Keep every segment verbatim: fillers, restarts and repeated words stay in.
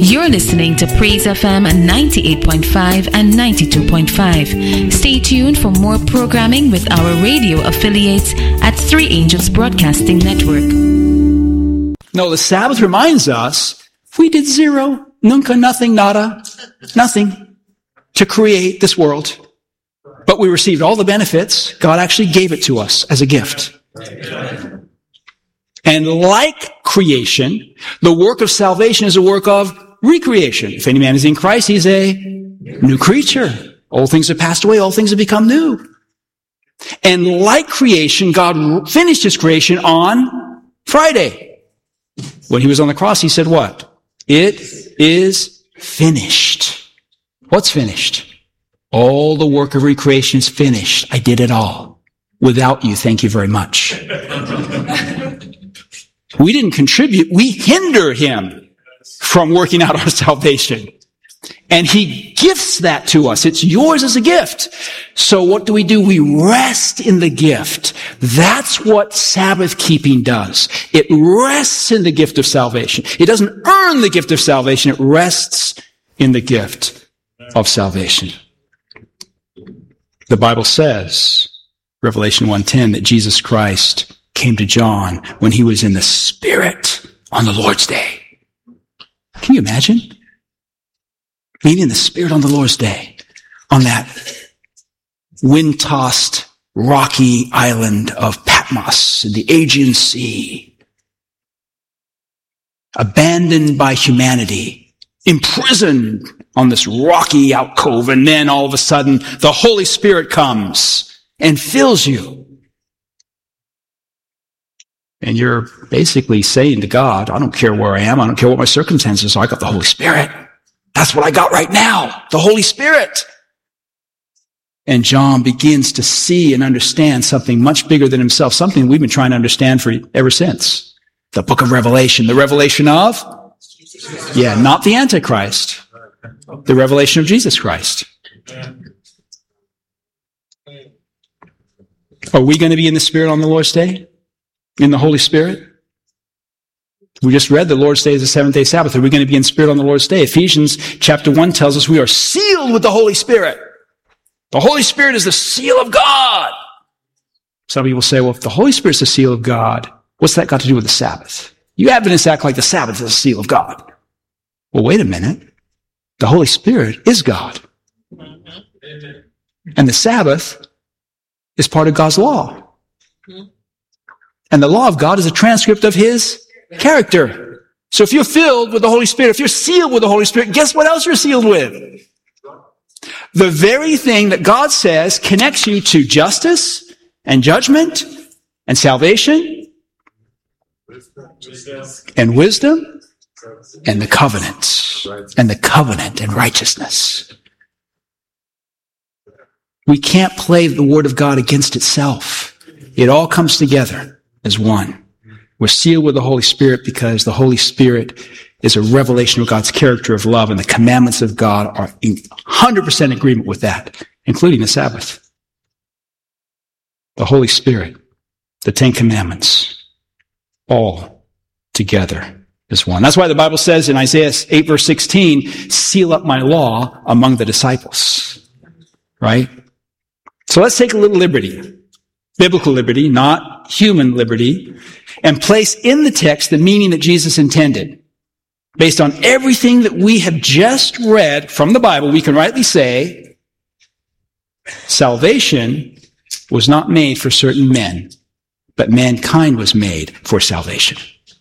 You're listening to Praise F M ninety-eight point five and ninety-two point five. Stay tuned for more programming with our radio affiliates at Three Angels Broadcasting Network. No, the Sabbath reminds us we did zero, nunca, nothing, nada, nothing to create this world. But we received all the benefits. God actually gave it to us as a gift. And like creation, the work of salvation is a work of recreation. If any man is in Christ, he's a new creature. Old things have passed away, all things have become new. And like creation, God finished his creation on Friday. When he was on the cross, he said what? It is finished. What's finished? All the work of recreation is finished. I did it all. Without you, thank you very much. We didn't contribute. We hinder him from working out our salvation. And he gifts that to us. It's yours as a gift. So what do we do? We rest in the gift. That's what Sabbath keeping does. It rests in the gift of salvation. It doesn't earn the gift of salvation. It rests in the gift of salvation. The Bible says, Revelation one ten, that Jesus Christ came to John when he was in the Spirit on the Lord's Day. Can you imagine? Being in the Spirit on the Lord's Day, on that wind-tossed, rocky island of Patmos in the Aegean Sea, abandoned by humanity, imprisoned on this rocky alcove, and then all of a sudden the Holy Spirit comes and fills you. And you're basically saying to God, I don't care where I am, I don't care what my circumstances are, I got the Holy Spirit. That's what I got right now, the Holy Spirit. And John begins to see and understand something much bigger than himself, something we've been trying to understand for ever since. The book of Revelation, the revelation of? Yeah, not the Antichrist. The revelation of Jesus Christ. Are we going to be in the Spirit on the Lord's Day? In the Holy Spirit? We just read the Lord's Day is the seventh day Sabbath. Are we going to be in Spirit on the Lord's Day? Ephesians chapter one tells us we are sealed with the Holy Spirit. The Holy Spirit is the seal of God. Some people say, well, if the Holy Spirit is the seal of God, what's that got to do with the Sabbath? You Adventists act like the Sabbath is the seal of God. Well, wait a minute. The Holy Spirit is God. And the Sabbath is part of God's law. And the law of God is a transcript of his character. So if you're filled with the Holy Spirit, if you're sealed with the Holy Spirit, guess what else you're sealed with? The very thing that God says connects you to justice and judgment and salvation and wisdom and the covenant and the covenant and righteousness. We can't play the Word of God against itself. It all comes together as one. We're sealed with the Holy Spirit because the Holy Spirit is a revelation of God's character of love, and the commandments of God are in one hundred percent agreement with that, including the Sabbath. The Holy Spirit, the Ten Commandments, all together as one. That's why the Bible says in Isaiah eight verse sixteen, seal up my law among the disciples. Right? So let's take a little liberty. Biblical liberty, not human liberty, and place in the text the meaning that Jesus intended. Based on everything that we have just read from the Bible, we can rightly say, salvation was not made for certain men, but mankind was made for salvation.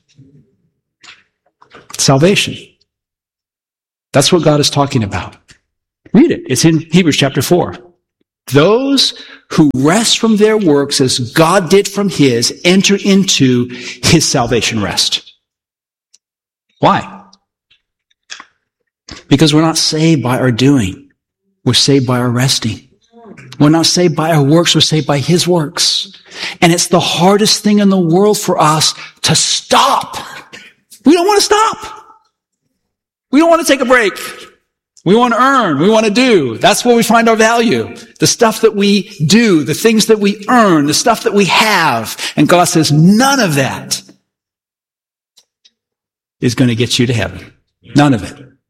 Salvation. That's what God is talking about. Read it. It's in Hebrews chapter four. Those who rest from their works as God did from his enter into his salvation rest. Why? Because we're not saved by our doing. We're saved by our resting. We're not saved by our works. We're saved by his works. And it's the hardest thing in the world for us to stop. We don't want to stop. We don't want to take a break. We want to earn. We want to do. That's where we find our value. The stuff that we do, the things that we earn, the stuff that we have. And God says none of that is going to get you to heaven. None of it.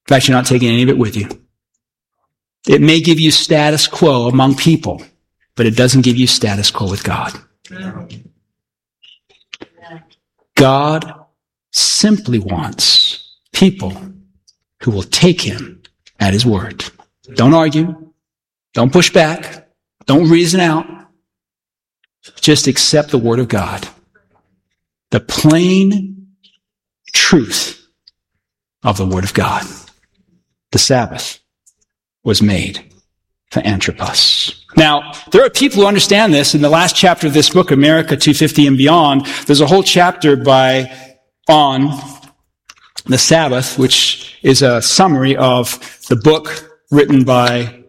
fact, you're not taking any of it with you. It may give you status quo among people, but it doesn't give you status quo with God. God simply wants people who will take him at his word. Don't argue. Don't push back. Don't reason out. Just accept the word of God. The plain truth of the word of God. The Sabbath was made for Antipas. Now, there are people who understand this. In the last chapter of this book, America two fifty and Beyond, there's a whole chapter by on the Sabbath, which is a summary of the book written by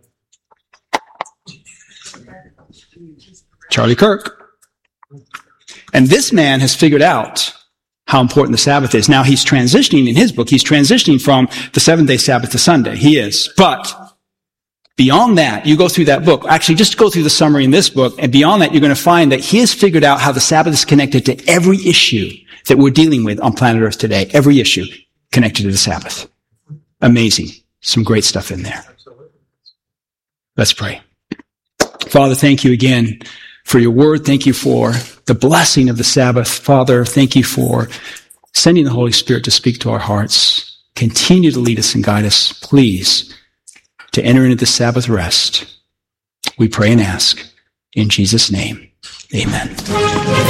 Charlie Kirk. And this man has figured out how important the Sabbath is. Now, he's transitioning in his book. He's transitioning from the seventh-day Sabbath to Sunday. He is. But beyond that, you go through that book. Actually, just go through the summary in this book, and beyond that, you're going to find that he has figured out how the Sabbath is connected to every issue that we're dealing with on planet Earth today. Every issue connected to the Sabbath. Amazing. Some great stuff in there. Let's pray. Father, thank you again for your word. Thank you for the blessing of the Sabbath. Father, thank you for sending the Holy Spirit to speak to our hearts. Continue to lead us and guide us, please, to enter into the Sabbath rest. We pray and ask in Jesus' name. Amen.